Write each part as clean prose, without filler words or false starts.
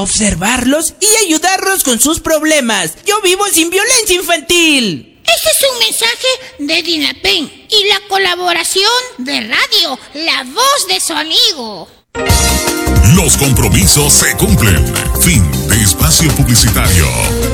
observarlos y ayudarlos con sus problemas. Yo vivo sin violencia infantil. Este es un mensaje de Dinapen y la colaboración de radio, La Voz de su Amigo. Los compromisos se cumplen. Fin de espacio publicitario.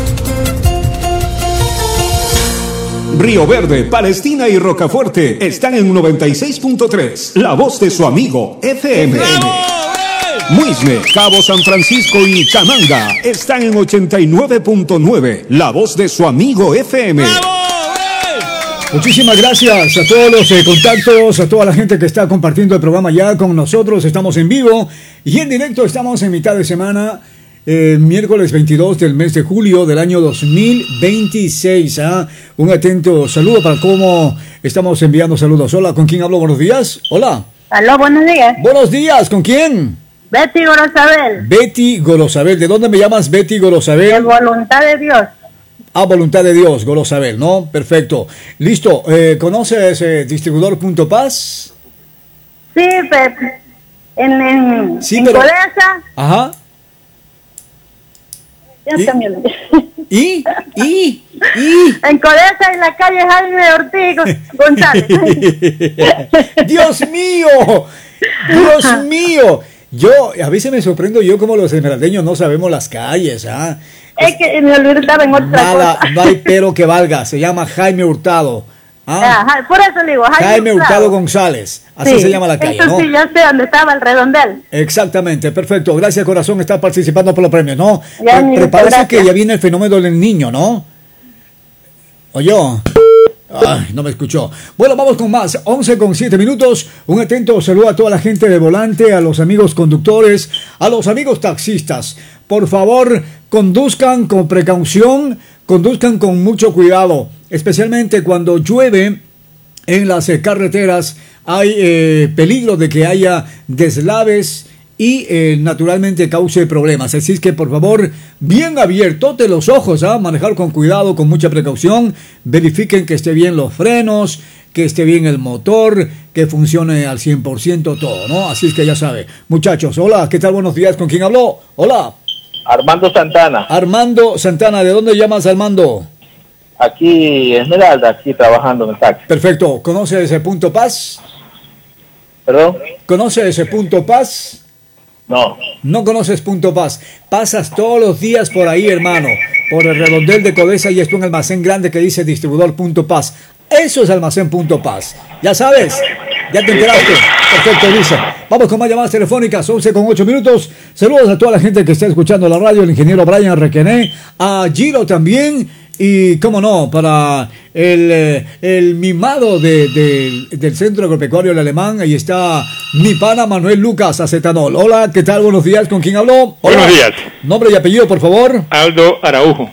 Río Verde, Palestina y Rocafuerte están en 96.3. La Voz de su Amigo FM. Muisne, Cabo San Francisco y Chamanga están en 89.9. La Voz de su Amigo FM. Muchísimas gracias a todos los contactos, a toda la gente que está compartiendo el programa ya con nosotros. Estamos en vivo y en directo. Estamos en mitad de semana, miércoles 22 del mes de julio del año 2026. Un atento saludo para cómo estamos enviando saludos. Hola, ¿con quién hablo? Buenos días. Hola. Aló, buenos días. Buenos días, ¿con quién? Betty Gorosabel. Betty Gorosabel. ¿De dónde me llamas, Betty Gorosabel? De Voluntad de Dios. Voluntad de Dios, Gorosabel, ¿no? Perfecto. Listo. ¿Conoces distribuidor.paz? Sí, en Codesa. Ajá. Ya cambió. ¿Y? En Codesa, en la calle Jaime Ortiz González. ¡Dios mío! ¡Dios mío! Yo, a veces me sorprendo yo como los esmeraldeños no sabemos las calles, Es que me olvidaba en otra cosa. No hay pero que valga, se llama Jaime Hurtado. Por eso le digo, Jaime Hurtado González, así se llama la calle, eso ¿no? Sí, ya sé dónde estaba el redondel. Exactamente, perfecto. Gracias, corazón, está participando por los premios, ¿no? Ya, Pero parece que ya viene el fenómeno del niño, ¿no? ¿Oyó? Ay, no me escuchó. Bueno, vamos con más. 11:07. Un atento saludo a toda la gente de volante, a los amigos conductores, a los amigos taxistas. Por favor, conduzcan con precaución, conduzcan con mucho cuidado, especialmente cuando llueve en las carreteras. Hay peligro de que haya deslaves y naturalmente cause problemas. Así es que por favor, bien abiertos de los ojos, manejar con cuidado, con mucha precaución. Verifiquen que esté bien los frenos, que esté bien el motor, que funcione al 100% todo, ¿no? Así es que ya sabe. Muchachos, hola, ¿qué tal? Buenos días, ¿con quién habló? Hola. Armando Santana. Armando Santana, ¿de dónde llamas, Armando? Aquí, Esmeralda, aquí trabajando en el taxi. Perfecto, ¿conoce ese Punto Paz? ¿Perdón? ¿Conoce ese Punto Paz? No. No conoces Punto Paz. Pasas todos los días por ahí, hermano, por el redondel de Codesa y es un almacén grande que dice distribuidor Punto Paz. Eso es almacén Punto Paz. Ya sabes, ya te enteraste. Perfecto, dice. Vamos con más llamadas telefónicas, 11:08. Saludos a toda la gente que está escuchando la radio, el ingeniero Brian Requené, a Giro también. Y, cómo no, para el mimado del Centro Agropecuario El Alemán, ahí está mi pana Manuel Lucas Acetanol. Hola, ¿qué tal? Buenos días, ¿con quién habló? Hola. Buenos días. Nombre y apellido, por favor. Aldo Araujo.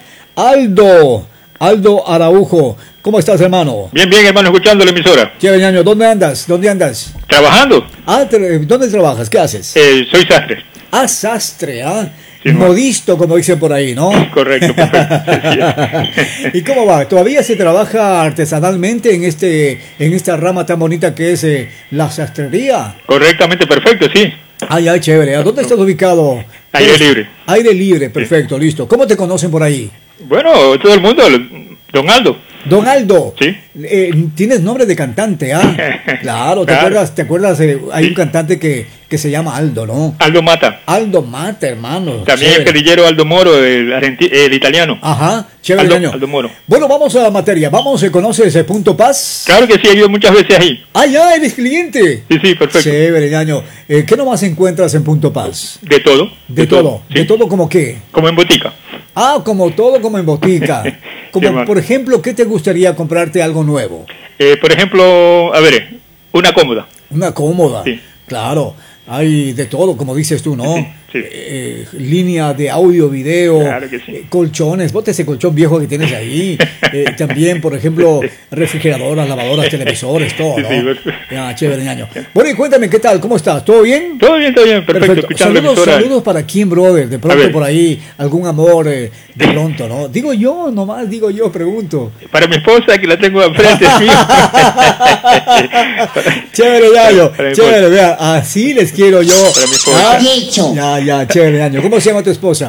Aldo Araujo. ¿Cómo estás, hermano? Bien, hermano, escuchando la emisora. Chévere, ñaño. ¿Dónde andas? Trabajando. ¿Dónde trabajas? ¿Qué haces? Soy sastre. Sastre, Sí, modisto, como dicen por ahí, ¿no? Correcto, perfecto. ¿Y cómo va? ¿Todavía se trabaja artesanalmente en esta rama tan bonita que es la sastrería? Correctamente, perfecto, sí. Ay, chévere. ¿A dónde estás ubicado? Aire libre. Aire libre, perfecto, listo. ¿Cómo te conocen por ahí? Bueno, todo el mundo, Don Aldo. Don Aldo. Sí. Tienes nombre de cantante, Claro, ¿te acuerdas? Hay un cantante que se llama Aldo, ¿no? Aldo Mata. Aldo Mata, hermano. También chévere. el guerrillero Aldo Moro, el italiano. Ajá, chévere. Aldo Moro. Bueno, vamos a la materia. ¿Conoces ese Punto Paz? Claro que sí, he ido muchas veces ahí. Ya, eres cliente. Sí, perfecto. Chévere, ñaño. ¿Qué nomás encuentras en Punto Paz? De todo. De todo. Sí. ¿De todo como qué? Como en botica. Como todo, como en botica. Como, por ejemplo, ¿qué te gustaría comprarte algo nuevo? Por ejemplo, a ver, una cómoda. Una cómoda. Sí. Claro. Hay de todo, como dices tú, ¿no? Sí. Línea de audio, video, claro que sí. Colchones, bote ese colchón viejo que tienes ahí. También, por ejemplo, refrigeradoras, lavadoras, televisores, todo, ¿no? Sí, chévere, ñaño. Bueno, y cuéntame, ¿qué tal? ¿Cómo estás? ¿Todo bien? Todo bien, perfecto. Saludos para quién, brother. De pronto por ahí, algún amor de pronto, ¿no? Digo yo, pregunto. Para mi esposa, que la tengo enfrente. Chévere, ñaño. Chévere, vea, así les quiero yo. Para mi esposa. Ya, chévere, ñaño. ¿Cómo se llama tu esposa?